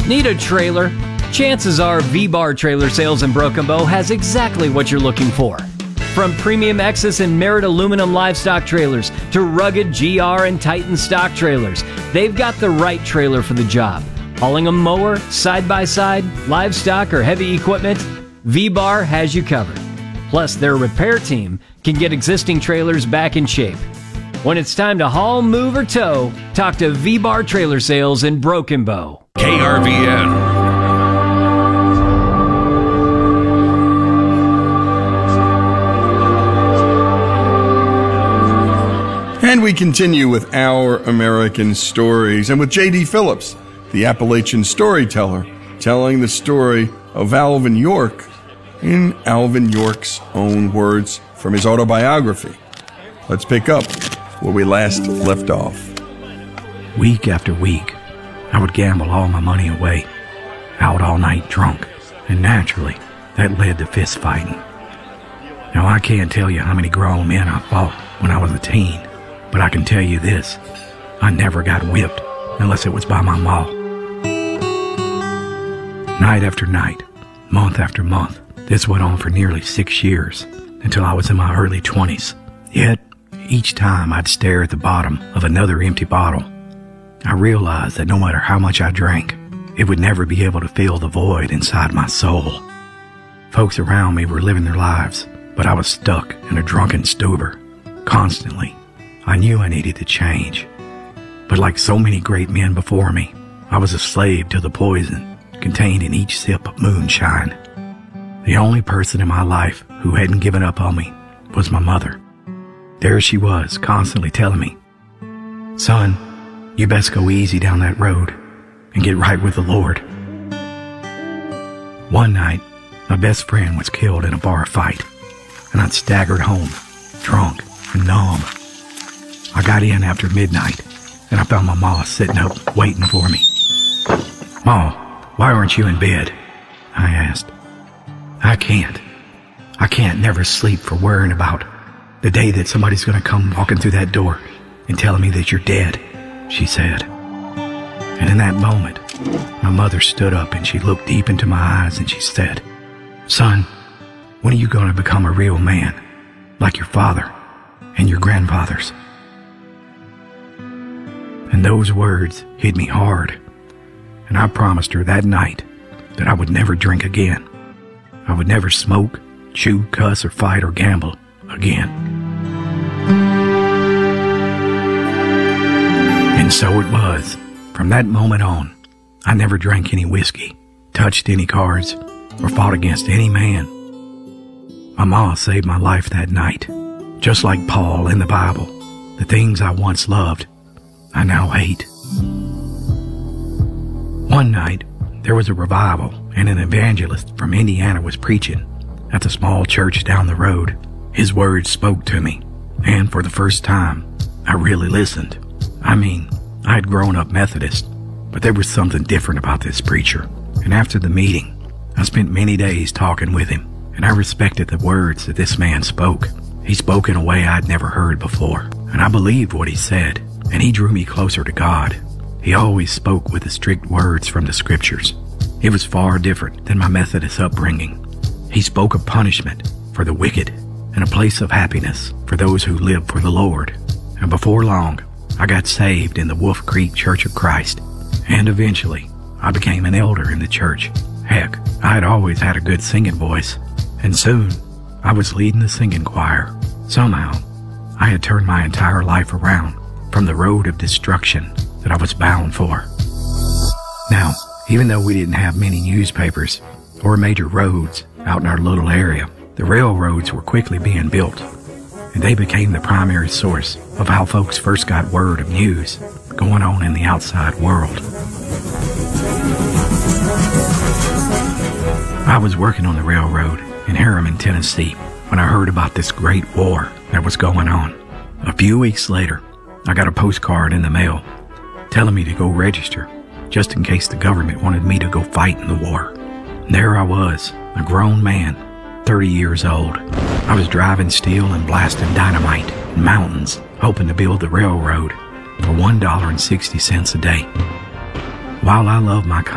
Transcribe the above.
Need a trailer? Chances are V-Bar Trailer Sales in Broken Bow has exactly what you're looking for. From premium Excess and Merit aluminum livestock trailers to rugged GR and Titan stock trailers, they've got the right trailer for the job. Hauling a mower, side-by-side, livestock, or heavy equipment, V-Bar has you covered. Plus, their repair team can get existing trailers back in shape. When it's time to haul, move, or tow, talk to V-Bar Trailer Sales in Broken Bow. KRVN. And we continue with Our American Stories, and with J.D. Phillips, the Appalachian storyteller, telling the story of Alvin York in Alvin York's own words from his autobiography. Let's pick up where we last left off. Week after week, I would gamble all my money away, out all night drunk, and naturally, that led to fist fighting. Now, I can't tell you how many grown men I fought when I was a teen, but I can tell you this, I never got whipped unless it was by my ma. Night after night, month after month, this went on for nearly 6 years, until I was in my early 20s. Yet, each time I'd stare at the bottom of another empty bottle, I realized that no matter how much I drank, it would never be able to fill the void inside my soul. Folks around me were living their lives, but I was stuck in a drunken stupor, constantly. I knew I needed to change. But like so many great men before me, I was a slave to the poison contained in each sip of moonshine. The only person in my life who hadn't given up on me was my mother. There she was, constantly telling me, "Son, you best go easy down that road and get right with the Lord." One night, my best friend was killed in a bar fight, and I'd staggered home, drunk and numb. I got in after midnight, and I found my ma sitting up waiting for me. "Ma, why aren't you in bed?" I asked. I can't never sleep for worrying about the day that somebody's gonna come walking through that door and telling me that you're dead," she said. And in that moment, my mother stood up and she looked deep into my eyes and she said, "Son, when are you gonna become a real man, like your father and your grandfathers?" And those words hit me hard, and I promised her that night that I would never drink again. I would never smoke, chew, cuss, or fight, or gamble again. And so it was. From that moment on, I never drank any whiskey, touched any cards, or fought against any man. My ma saved my life that night. Just like Paul in the Bible, the things I once loved, I now hate. One night, there was a revival, and an evangelist from Indiana was preaching at the small church down the road. His words spoke to me, and for the first time, I really listened. I mean, I had grown up Methodist, but there was something different about this preacher. And after the meeting, I spent many days talking with him, and I respected the words that this man spoke. He spoke in a way I'd never heard before, and I believed what he said, and he drew me closer to God. He always spoke with the strict words from the scriptures. It was far different than my Methodist upbringing. He spoke of punishment for the wicked and a place of happiness for those who live for the Lord. And before long, I got saved in the Wolf Creek Church of Christ, and eventually, I became an elder in the church. Heck, I had always had a good singing voice, and soon, I was leading the singing choir. Somehow, I had turned my entire life around from the road of destruction that I was bound for. Now, even though we didn't have many newspapers or major roads out in our little area, the railroads were quickly being built, and they became the primary source of how folks first got word of news going on in the outside world. I was working on the railroad in Harriman, Tennessee, when I heard about this great war that was going on. A few weeks later, I got a postcard in the mail telling me to go register just in case the government wanted me to go fight in the war. And there I was, a grown man, 30 years old. I was driving steel and blasting dynamite in mountains, hoping to build the railroad for $1.60 a day. While I love my